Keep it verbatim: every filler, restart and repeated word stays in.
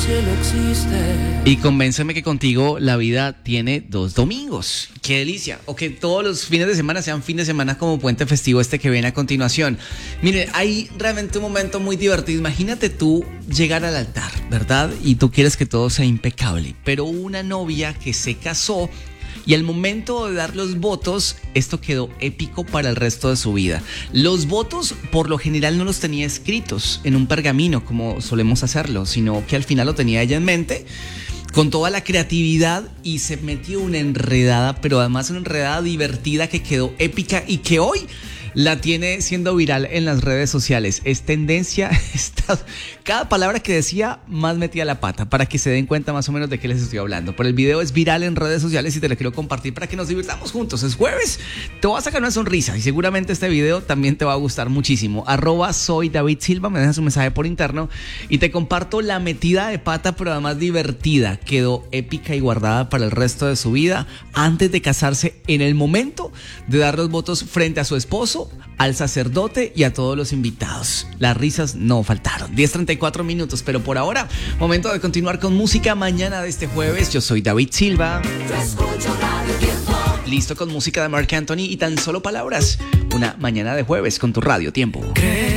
cielo existe. Y convénceme que contigo la vida tiene dos domingos. ¡Qué delicia! O que todos los fines de semana sean fin de semana como puente festivo este que viene a continuación. Mire, hay realmente un momento muy divertido. Imagínate tú llegar al altar, ¿verdad? Y tú quieres que todo sea impecable. Pero una novia que se casó y al momento de dar los votos, esto quedó épico para el resto de su vida. Los votos, por lo general, no los tenía escritos en un pergamino, como solemos hacerlo, sino que al final lo tenía ella en mente, con toda la creatividad, y se metió una enredada, pero además una enredada divertida que quedó épica y que hoy la tiene siendo viral en las redes sociales. Es tendencia, está, cada palabra que decía más metía la pata, para que se den cuenta más o menos de qué les estoy hablando. Pero el video es viral en redes sociales y te lo quiero compartir para que nos divirtamos juntos. Es jueves, te voy a sacar una sonrisa y seguramente este video también te va a gustar muchísimo. Arroba soy David Silva, me dejas un mensaje por interno y te comparto la metida de pata, pero además divertida. Quedó épica y guardada para el resto de su vida antes de casarse, en el momento de dar los votos frente a su esposo, al sacerdote y a todos los invitados. Las risas no faltaron. diez treinta y cuatro minutos, pero por ahora, momento de continuar con música mañana de este jueves. Yo soy David Silva. Listo con música de Marc Anthony y tan solo palabras. Una mañana de jueves con tu Radio Tiempo.